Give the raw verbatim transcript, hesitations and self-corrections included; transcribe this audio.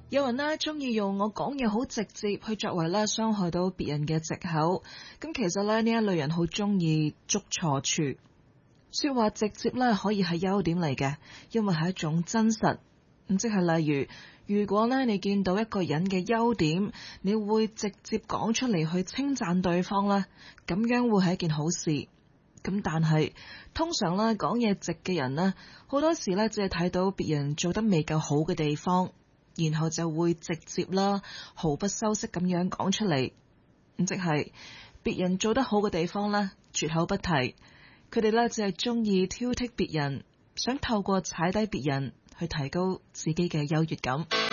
有人呢中意用我講嘢好直接去作為咧傷害到別人嘅藉口，咁其實咧呢一類人好中意捉錯處。說話直接咧可以係優點嚟嘅，因為係一種真實。咁即係例如，如果咧你見到一個人嘅優點，你會直接講出嚟去稱讚對方咧，咁樣會係一件好事。咁但係通常咧講嘢直嘅人呢，好多時咧只係睇到別人做得未夠好嘅地方，然後就會直接啦，毫不修飾咁樣講出嚟。咁即係別人做得好嘅地方咧，絕口不提。佢哋咧只係中意挑剔別人，想透過踩低別人去提高自己嘅優越感。